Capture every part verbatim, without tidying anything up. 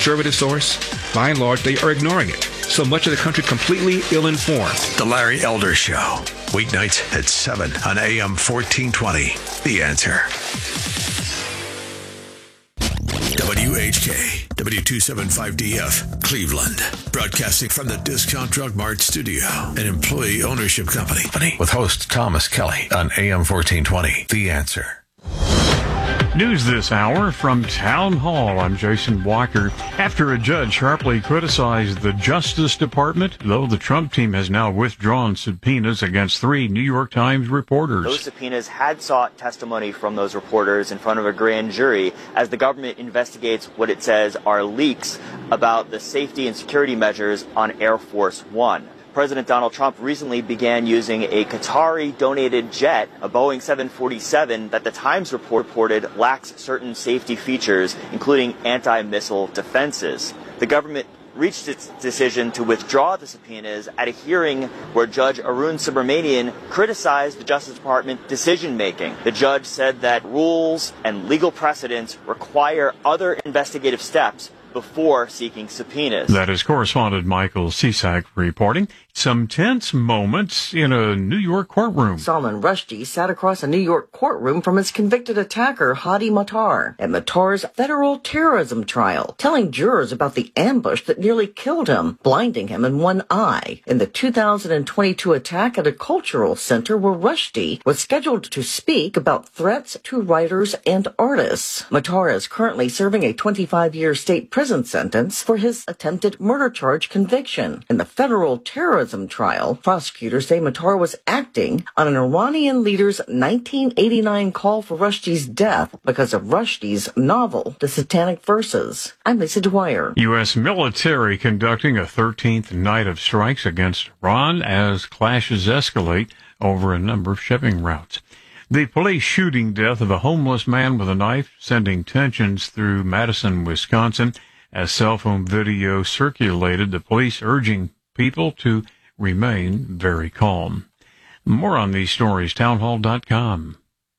conservative source, by and large, they are ignoring it. So much of the country completely ill-informed. The Larry Elder Show, weeknights at seven on A M fourteen twenty. The Answer. W H K, W two seventy-five D F, Cleveland. Broadcasting from the Discount Drug Mart studio, an employee ownership company. With host Thomas Kelly on A M fourteen twenty. The Answer. News this hour from Town Hall. I'm Jason Walker. After a judge sharply criticized the Justice Department, though the Trump team has now withdrawn subpoenas against three New York Times reporters. Those subpoenas had sought testimony from those reporters in front of a grand jury as the government investigates what it says are leaks about the safety and security measures on Air Force One. President Donald Trump recently began using a Qatari-donated jet, a Boeing seven forty-seven, that the Times report reported lacks certain safety features, including anti-missile defenses. The government reached its decision to withdraw the subpoenas at a hearing where Judge Arun Subramanian criticized the Justice Department decision-making. The judge said that rules and legal precedents require other investigative steps before seeking subpoenas. That is correspondent Michael Cisak reporting. Some tense moments in a New York courtroom. Salman Rushdie sat across a New York courtroom from his convicted attacker, Hadi Matar, at Matar's federal terrorism trial, telling jurors about the ambush that nearly killed him, blinding him in one eye, in the two thousand twenty-two attack at a cultural center where Rushdie was scheduled to speak about threats to writers and artists. Matar is currently serving a twenty-five-year state prison sentence for his attempted murder charge conviction. In the federal terrorism trial, prosecutors say Matar was acting on an Iranian leader's nineteen eighty-nine call for Rushdie's death because of Rushdie's novel, The Satanic Verses. I'm Lisa Dwyer. U S military conducting a thirteenth night of strikes against Iran as clashes escalate over a number of shipping routes. The police shooting death of a homeless man with a knife, sending tensions through Madison, Wisconsin. As cell phone video circulated, the police urging people to remain very calm. More on these stories, townhall dot com.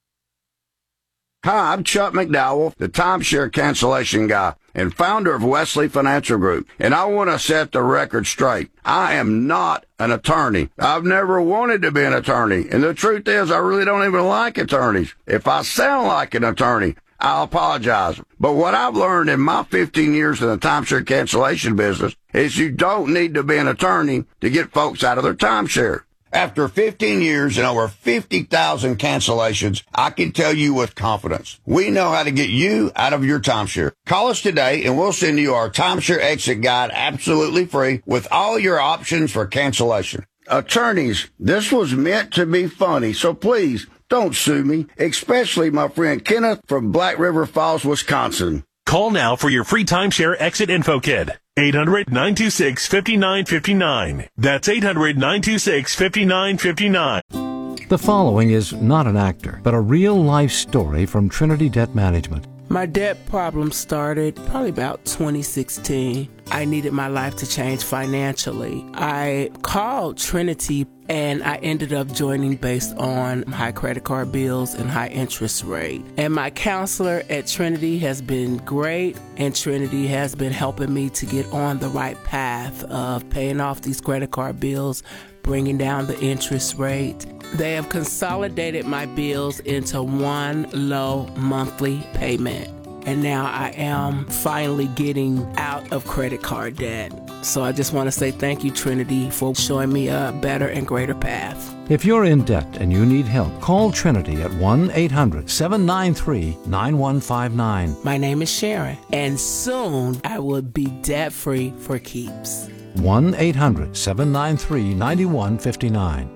Hi, I'm Chuck McDowell, the timeshare cancellation guy and founder of Wesley Financial Group, and I want to set the record straight. I am not an attorney. I've never wanted to be an attorney, and the truth is I really don't even like attorneys. If I sound like an attorney, I'll apologize. But what I've learned in my fifteen years in the timeshare cancellation business is you don't need to be an attorney to get folks out of their timeshare. After fifteen years and over fifty thousand cancellations, I can tell you with confidence, we know how to get you out of your timeshare. Call us today and we'll send you our timeshare exit guide absolutely free with all your options for cancellation. Attorneys, this was meant to be funny, so please don't sue me, especially my friend Kenneth from Black River Falls, Wisconsin. Call now for your free timeshare exit info kit. eight hundred, nine two six, five nine five nine. That's eight hundred, nine two six, five nine five nine. The following is not an actor, but a real-life story from Trinity Debt Management. My debt problem started probably about twenty sixteen. I needed my life to change financially. I called Trinity and I ended up joining based on high credit card bills and high interest rate. And my counselor at Trinity has been great, and Trinity has been helping me to get on the right path of paying off these credit card bills, bringing down the interest rate. They have consolidated my bills into one low monthly payment. And now I am finally getting out of credit card debt. So I just want to say thank you, Trinity, for showing me a better and greater path. If you're in debt and you need help, call Trinity at one eight hundred, seven nine three, nine one five nine. My name is Sharon, and soon I will be debt-free for keeps. one eight hundred, seven nine three, nine one five nine.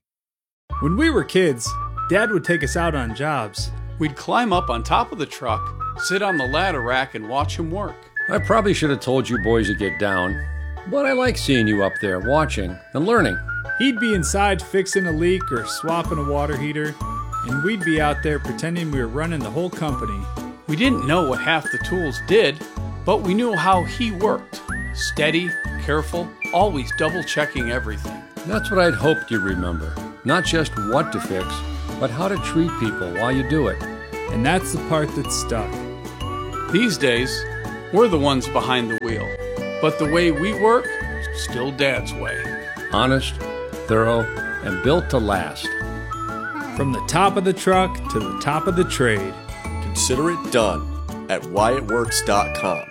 When we were kids, Dad would take us out on jobs. We'd climb up on top of the truck, sit on the ladder rack, and watch him work. I probably should have told you boys to get down, but I like seeing you up there watching and learning. He'd be inside fixing a leak or swapping a water heater, and we'd be out there pretending we were running the whole company. We didn't know what half the tools did, but we knew how he worked. Steady, careful, always double-checking everything. That's what I'd hoped you'd remember. Not just what to fix, but how to treat people while you do it. And that's the part that stuck. These days, We're the ones behind the wheel. But the way we work, still Dad's way. Honest, thorough, and built to last. From the top of the truck to the top of the trade. Consider it done at Wyatt Works dot com.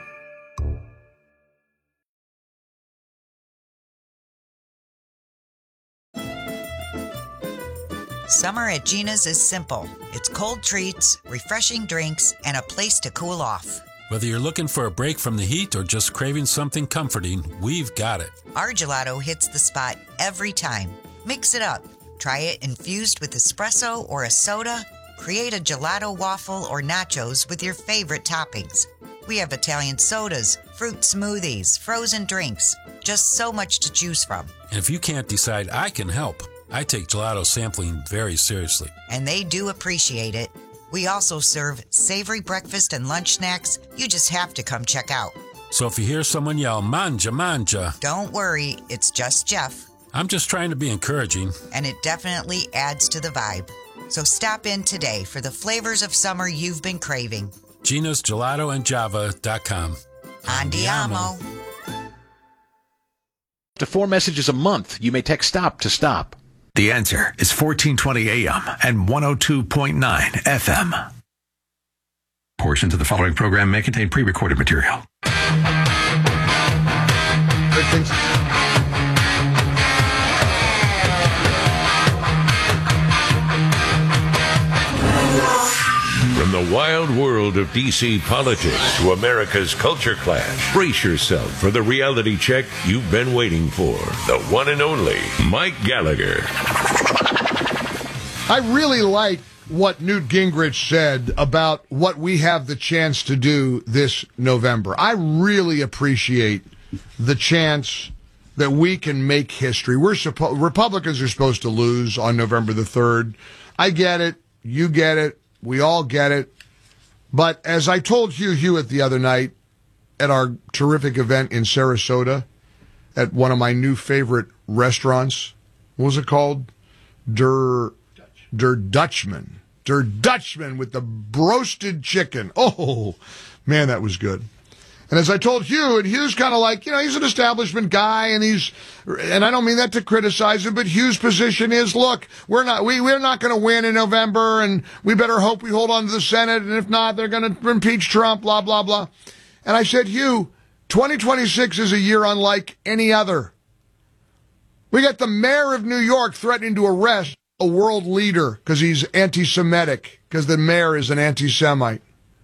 Summer at Gina's is simple. It's cold treats, refreshing drinks, and a place to cool off. Whether you're looking for a break from the heat or just craving something comforting, we've got it. Our gelato hits the spot every time. Mix it up. Try it infused with espresso or a soda. Create a gelato waffle or nachos with your favorite toppings. We have Italian sodas, fruit smoothies, frozen drinks. Just so much to choose from. And if you can't decide, I can help. I take gelato sampling very seriously. And they do appreciate it. We also serve savory breakfast and lunch snacks. You just have to come check out. So if you hear someone yell, manja, manja. Don't worry, it's just Jeff. I'm just trying to be encouraging. And it definitely adds to the vibe. So stop in today for the flavors of summer you've been craving. Gina's Gelato and Java dot com. Andiamo. To four messages a month, you may text STOP to stop. The Answer is fourteen twenty A M and one oh two point nine F M. Portions of the following program may contain pre-recorded material. Good things. From the wild world of D C politics to America's culture clash, brace yourself for the reality check you've been waiting for. The one and only Mike Gallagher. I really like what Newt Gingrich said about what we have the chance to do this November. I really appreciate the chance that we can make history. We're suppo- Republicans are supposed to lose on November the third. I get it. You get it. We all get it. But as I told Hugh Hewitt the other night at our terrific event in Sarasota at one of my new favorite restaurants, what was it called? Der, Der Dutchman. Der Dutchman with the broasted chicken. Oh, man, that was good. And as I told Hugh, and Hugh's kind of like, you know, he's an establishment guy, and he's, and I don't mean that to criticize him, but Hugh's position is, look, we're not, we, we're not going to win in November, and we better hope we hold on to the Senate, and if not, they're going to impeach Trump, blah, blah, blah. And I said, Hugh, twenty twenty-six is a year unlike any other. We got the mayor of New York threatening to arrest a world leader because he's anti-Semitic, because the mayor is an anti-Semite.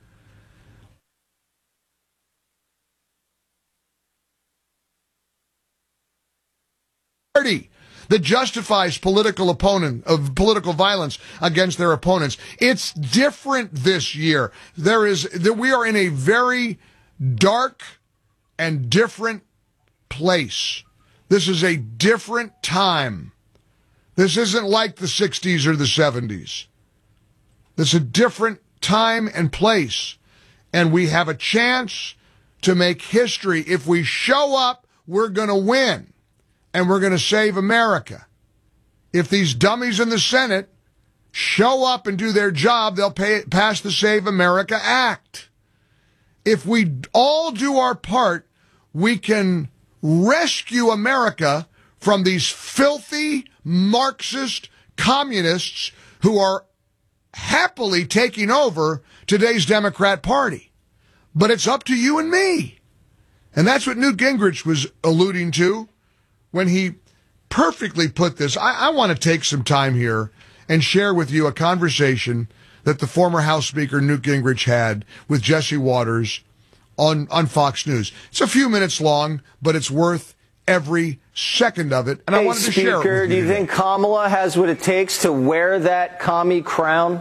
That justifies political opponent of political violence against their opponents. It's different this year. There is that we are in a very dark and different place. This is a different time. This isn't like the sixties or the seventies. This is a different time and place. And we have a chance to make history. If we show up, we're going to win. And we're going to save America. If these dummies in the Senate show up and do their job, they'll pay, pass the Save America Act. If we all do our part, we can rescue America from these filthy Marxist communists who are happily taking over today's Democrat Party. But it's up to you and me. And that's what Newt Gingrich was alluding to when he perfectly put this. I, I want to take some time here and share with you a conversation that the former House Speaker Newt Gingrich had with Jesse Waters on, on Fox News. It's a few minutes long, but it's worth every second of it, and hey, I wanted to Speaker, share it with you. do you today. think Kamala has what it takes to wear that commie crown?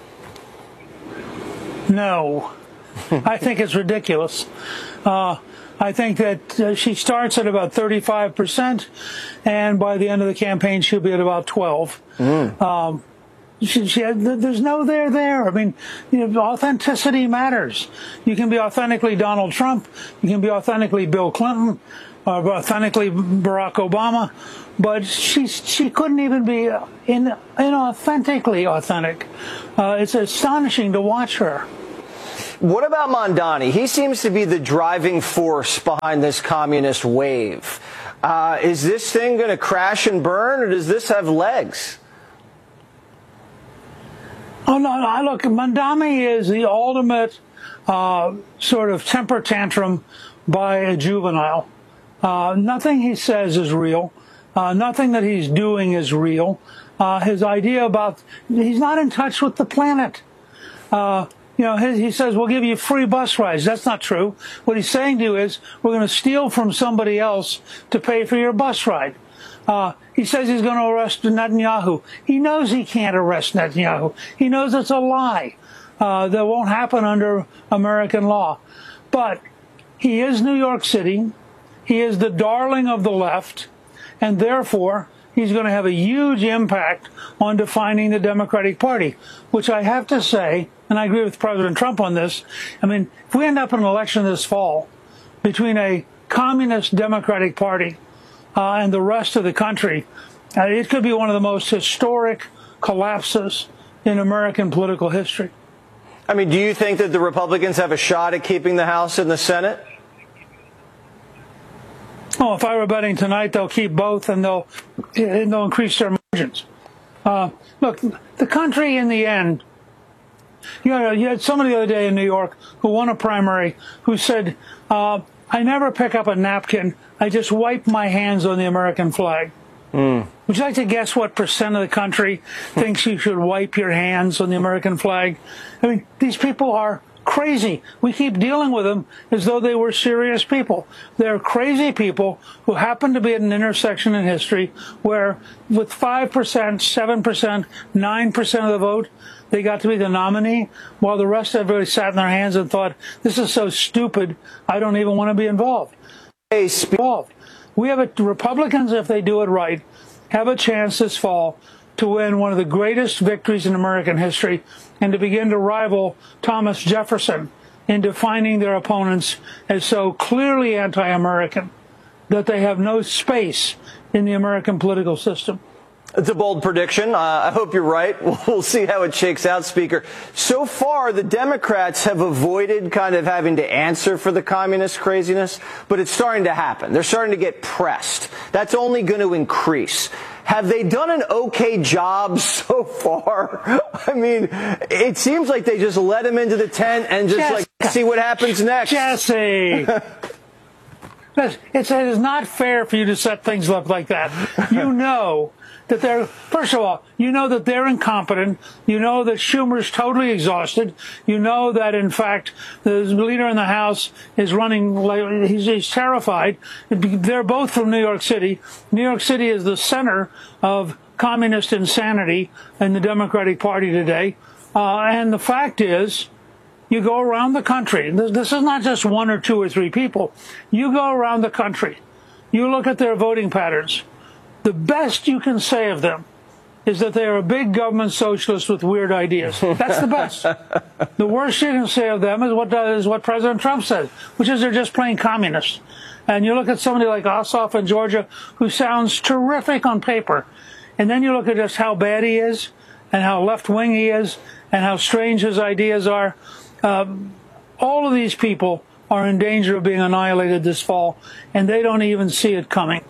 No. I think it's ridiculous. Uh, I think that uh, she starts at about thirty-five percent, and by the end of the campaign, she'll be at about twelve. Mm. Um, she, she, there's no there there. I mean, you know, authenticity matters. You can be authentically Donald Trump. You can be authentically Bill Clinton, or authentically Barack Obama. But she she couldn't even be in, inauthentically authentic. Uh, it's astonishing to watch her. What about Mondani? He seems to be the driving force behind this communist wave. Uh, is this thing going to crash and burn, or does this have legs? Oh, no, no. Look, Mondani is the ultimate uh, sort of temper tantrum by a juvenile. Uh, nothing he says is real. Uh, nothing that he's doing is real. Uh, his idea about, he's not in touch with the planet. Uh, you know, his, he says, we'll give you free bus rides. That's not true. What he's saying to you is, we're going to steal from somebody else to pay for your bus ride. Uh, he says he's going to arrest Netanyahu. He knows he can't arrest Netanyahu. He knows it's a lie. Uh, that won't happen under American law. But he is New York City. He is the darling of the left. And therefore, he's going to have a huge impact on defining the Democratic Party, which I have to say, and I agree with President Trump on this, I mean, if we end up in an election this fall between a communist Democratic Party uh, and the rest of the country, uh, it could be one of the most historic collapses in American political history. I mean, do you think that the Republicans have a shot at keeping the House and the Senate? Oh, if I were betting tonight, they'll keep both, and they'll and they'll increase their margins. Uh, look, the country in the end, you know, you had somebody the other day in New York who won a primary who said, uh, I never pick up a napkin. I just wipe my hands on the American flag. Mm. Would you like to guess what percent of the country thinks you should wipe your hands on the American flag? I mean, these people are crazy. We keep dealing with them as though they were serious people. They're crazy people who happen to be at an intersection in history where with five percent, seven percent, nine percent of the vote, they got to be the nominee, while the rest of everybody sat in their hands and thought, this is so stupid, I don't even want to be involved. Involved. We have a, Republicans, if they do it right, have a chance this fall to win one of the greatest victories in American history and to begin to rival Thomas Jefferson in defining their opponents as so clearly anti-American that they have no space in the American political system. It's a bold prediction. Uh, I hope you're right. We'll see how it shakes out, Speaker. So far, the Democrats have avoided kind of having to answer for the communist craziness, but it's starting to happen. They're starting to get pressed. That's only going to increase. Have they done an okay job so far? I mean, it seems like they just let him into the tent and just Jessica. like see what happens next. Jesse! It's, it is not fair for you to set things up like that. You know that they're, first of all, you know that they're incompetent. You know that Schumer's totally exhausted. You know that, in fact, the leader in the House is running, like, he's, he's terrified. They're both from New York City. New York City is the center of communist insanity in the Democratic Party today. Uh, and the fact is, you go around the country. This is not just one or two or three people. You go around the country. You look at their voting patterns. The best you can say of them is that they are a big government socialist with weird ideas. That's the best. The worst you can say of them is what is what President Trump says, which is they're just plain communists. And you look at somebody like Ossoff in Georgia, who sounds terrific on paper, and then you look at just how bad he is, and how left-wing he is, and how strange his ideas are. Um, all of these people are in danger of being annihilated this fall, and they don't even see it coming.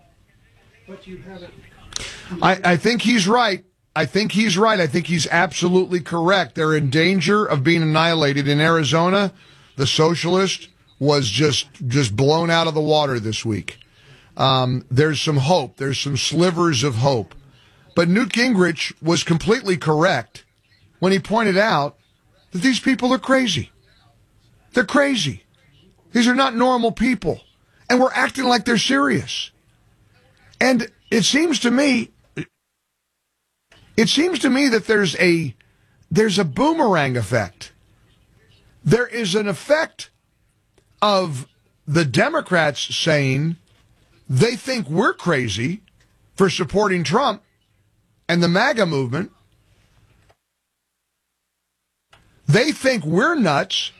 I, I think he's right. I think he's right. I think he's absolutely correct. They're in danger of being annihilated. In Arizona, the socialist was just just blown out of the water this week. Um, there's some hope. There's some slivers of hope. But Newt Gingrich was completely correct when he pointed out that these people are crazy. They're crazy. These are not normal people. And we're acting like they're serious. And it seems to me, it seems to me that there's a, there's a boomerang effect. There is an effect of the Democrats saying they think we're crazy for supporting Trump and the MAGA movement. They think we're nuts.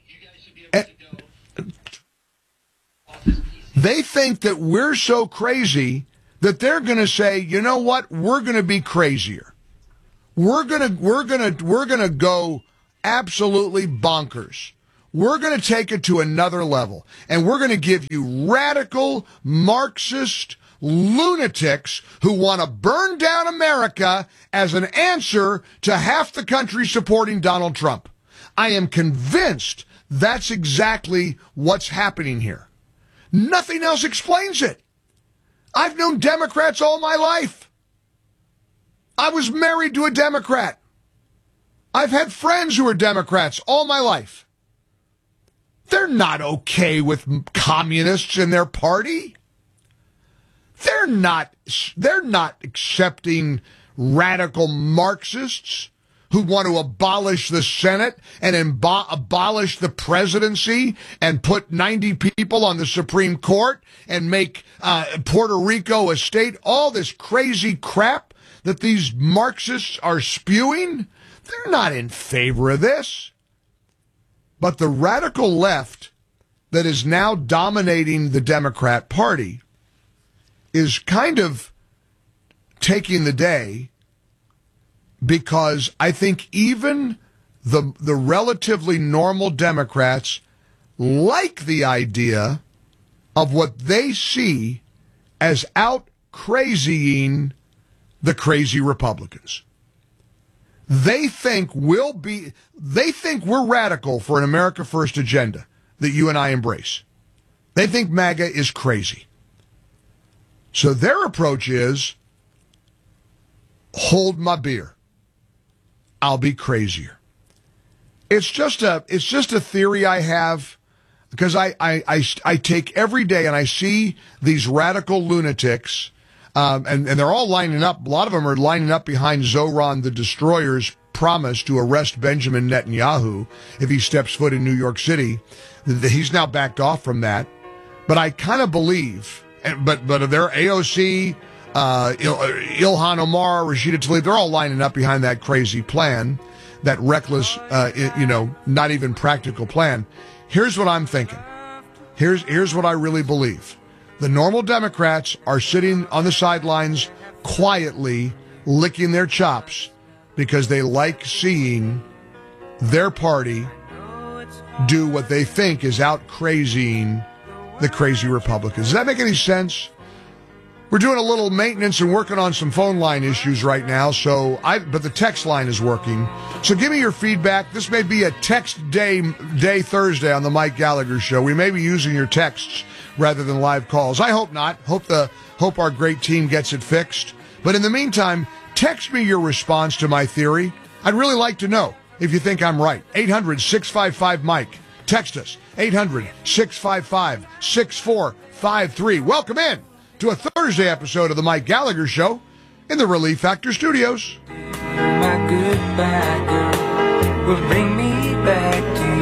They think that we're so crazy that they're going to say, you know what? We're going to be crazier. We're going to we're going to we're going to go absolutely bonkers. We're going to take it to another level, and we're going to give you radical Marxist lunatics who want to burn down America as an answer to half the country supporting Donald Trump. I am convinced that's exactly what's happening here. Nothing else explains it. I've known Democrats all my life. I was married to a Democrat. I've had friends who are Democrats all my life. They're not okay with communists in their party. They're not, they're not accepting radical Marxists who want to abolish the Senate and imbo- abolish the presidency and put ninety people on the Supreme Court and make uh, Puerto Rico a state. All this crazy crap that these Marxists are spewing, they're not in favor of this. But the radical left that is now dominating the Democrat Party is kind of taking the day, because I think even the the relatively normal Democrats like the idea of what they see as out crazying the crazy Republicans. They think we'll be, they think we're radical for an America First agenda that you and I embrace. They think MAGA is crazy. So their approach is, hold my beer. I'll be crazier. It's just a, it's just a theory I have, because I, I, I, I take every day and I see these radical lunatics. Um, and, and they're all lining up. A lot of them are lining up behind Zoran the Destroyer's promise to arrest Benjamin Netanyahu if he steps foot in New York City. He's now backed off from that. But I kind of believe, but but they're A O C, uh, Il, Ilhan Omar, Rashida Tlaib, they're all lining up behind that crazy plan, that reckless, uh, you know, not even practical plan. Here's what I'm thinking. Here's here's what I really believe. The normal Democrats are sitting on the sidelines quietly licking their chops because they like seeing their party do what they think is out crazying the crazy Republicans. Does that make any sense? We're doing a little maintenance and working on some phone line issues right now, so I but the text line is working. So give me your feedback. This may be a text day day Thursday on the Mike Gallagher Show. We may be using your texts rather than live calls. I hope not. Hope the hope our great team gets it fixed. But in the meantime, text me your response to my theory. I'd really like to know if you think I'm right. eight hundred, six five five, Mike. Text us. eight hundred, six five five, six four five three. Welcome in to a Thursday episode of the Mike Gallagher Show in the Relief Factor Studios. My goodbye girl will bring me back to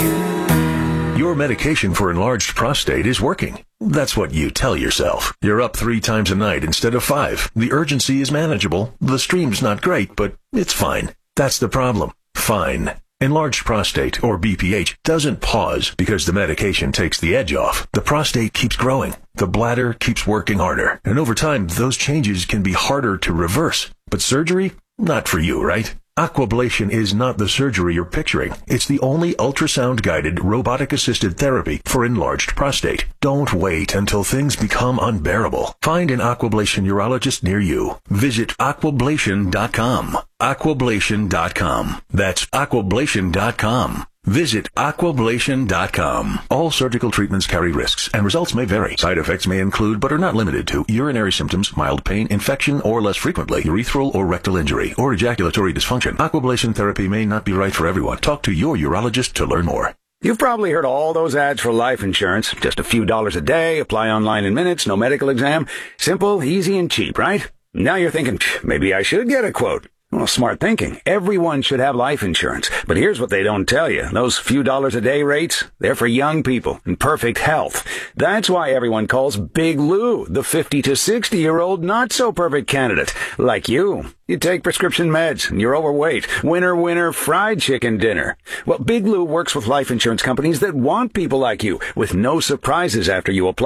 you. Your medication for enlarged prostate is working. That's what you tell yourself. You're up three times a night instead of five. The urgency is manageable. The stream's not great, but it's fine. That's the problem. Fine. Enlarged prostate, or B P H, doesn't pause because the medication takes the edge off. The prostate keeps growing. The bladder keeps working harder. And over time, those changes can be harder to reverse. But surgery? Not for you, right? Aquablation is not the surgery you're picturing. It's the only ultrasound-guided, robotic-assisted therapy for enlarged prostate. Don't wait until things become unbearable. Find an Aquablation urologist near you. Visit aquablation dot com. aquablation dot com. That's aquablation dot com. Visit aquablation dot com. All surgical treatments carry risks, and results may vary. Side effects may include, but are not limited to, urinary symptoms, mild pain, infection, or less frequently, urethral or rectal injury, or ejaculatory dysfunction. Aquablation therapy may not be right for everyone. Talk to your urologist to learn more. You've probably heard all those ads for life insurance. Just a few dollars a day, apply online in minutes, no medical exam. Simple, easy, and cheap, right? Now you're thinking, maybe I should get a quote. Well, smart thinking. Everyone should have life insurance. But here's what they don't tell you. Those few dollars a day rates, they're for young people in perfect health. That's why everyone calls Big Lou the fifty to sixty-year-old not-so-perfect candidate. Like you. You take prescription meds, and you're overweight. Winner, winner, fried chicken dinner. Well, Big Lou works with life insurance companies that want people like you, with no surprises after you apply.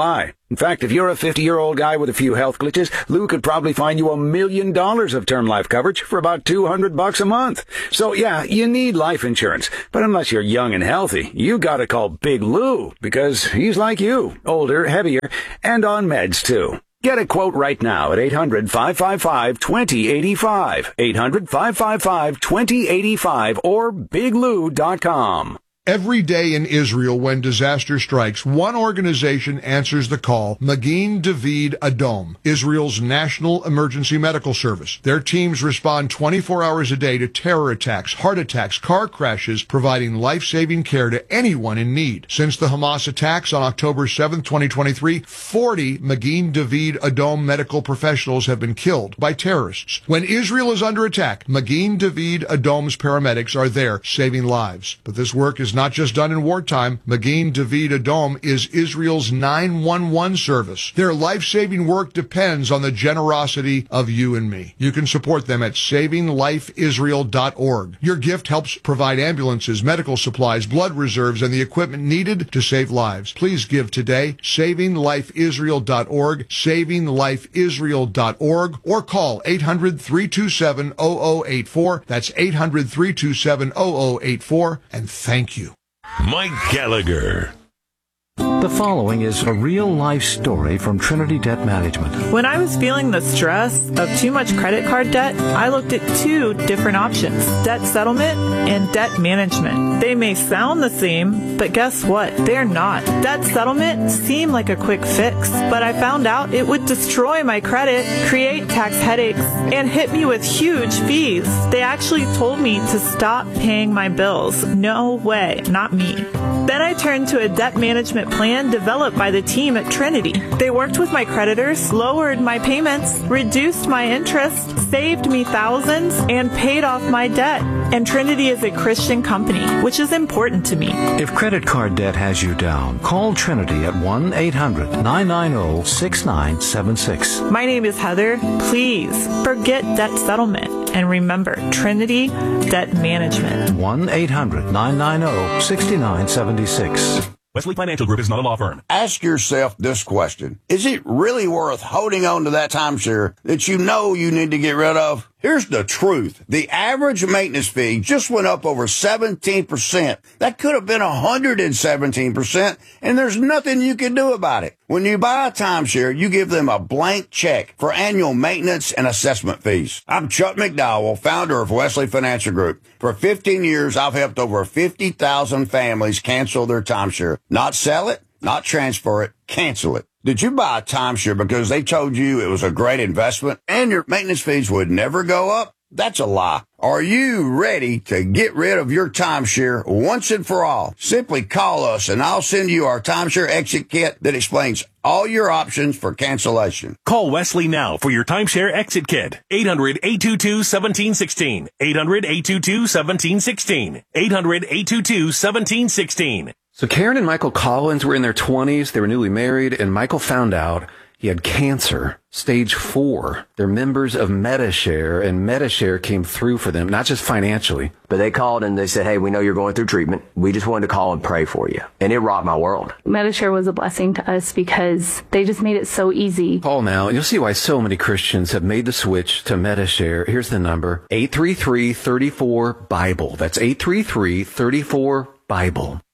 In fact, if you're a fifty-year-old guy with a few health glitches, Lou could probably find you a million dollars of term life coverage for about two hundred bucks a month. So yeah, you need life insurance. But unless you're young and healthy, you gotta call Big Lou, because he's like you, older, heavier, and on meds too. Get a quote right now at eight hundred, five five five, two zero eight five, eight hundred, five five five, two zero eight five, or big lou dot com. Every day in Israel, when disaster strikes, one organization answers the call, Magen David Adom, Israel's national emergency medical service. Their teams respond twenty-four hours a day to terror attacks, heart attacks, car crashes, providing life-saving care to anyone in need. Since the Hamas attacks on October seventh, twenty twenty-three, forty Magen David Adom medical professionals have been killed by terrorists. When Israel is under attack, Magen David Adom's paramedics are there saving lives. But this work is not just done in wartime. Magen David Adom is Israel's nine one one service. Their life-saving work depends on the generosity of you and me. You can support them at saving life israel dot org. Your gift helps provide ambulances, medical supplies, blood reserves, and the equipment needed to save lives. Please give today, saving life israel dot org, saving life israel dot org, or call eight hundred, three two seven, zero zero eight four. That's eight hundred, three two seven, zero zero eight four, and thank you. Mike Gallagher. The following is a real-life story from Trinity Debt Management. When I was feeling the stress of too much credit card debt, I looked at two different options, debt settlement and debt management. They may sound the same, but guess what? They're not. Debt settlement seemed like a quick fix, but I found out it would destroy my credit, create tax headaches, and hit me with huge fees. They actually told me to stop paying my bills. No way, not me. Then I turned to a debt management plan developed by the team at Trinity. They worked with my creditors, lowered my payments, reduced my interest, saved me thousands, and paid off my debt. And Trinity is a Christian company, which is important to me. If credit card debt has you down, call Trinity at one eight hundred, nine nine zero, six nine seven six. My name is Heather. Please forget debt settlement. And remember, Trinity Debt Management. one eight hundred, nine nine zero, six nine seven six. Wesley Financial Group is not a law firm. Ask yourself this question. Is it really worth holding on to that timeshare that you know you need to get rid of? Here's the truth. The average maintenance fee just went up over seventeen percent. That could have been one hundred seventeen percent, and there's nothing you can do about it. When you buy a timeshare, you give them a blank check for annual maintenance and assessment fees. I'm Chuck McDowell, founder of Wesley Financial Group. For fifteen years, I've helped over fifty thousand families cancel their timeshare. Not sell it, not transfer it, cancel it. Did you buy a timeshare because they told you it was a great investment and your maintenance fees would never go up? That's a lie. Are you ready to get rid of your timeshare once and for all? Simply call us and I'll send you our timeshare exit kit that explains all your options for cancellation. Call Wesley now for your timeshare exit kit. eight hundred, eight two two, one seven one six. eight hundred, eight two two, one seven one six. eight hundred, eight two two, one seven one six. So Karen and Michael Collins were in their twenties. They were newly married, and Michael found out he had cancer, stage four. They're members of Medi-Share, and Medi-Share came through for them, not just financially. But they called and they said, hey, we know you're going through treatment. We just wanted to call and pray for you. And it rocked my world. Medi-Share was a blessing to us because they just made it so easy. Call now, and you'll see why so many Christians have made the switch to Medi-Share. Here's the number, eight three three, three four, BIBLE. That's eight three three, three four, BIBLE.